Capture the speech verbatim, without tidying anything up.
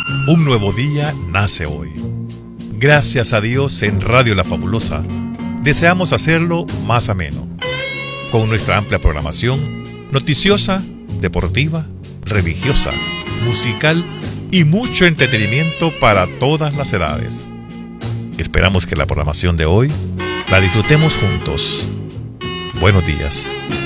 Un nuevo día nace hoy. Gracias a Dios en Radio La Fabulosa, deseamos hacerlo más ameno, con nuestra amplia programación noticiosa, deportiva, religiosa, musical y mucho entretenimiento para todas las edades. Esperamos que la programación de hoy la disfrutemos juntos. Buenos días.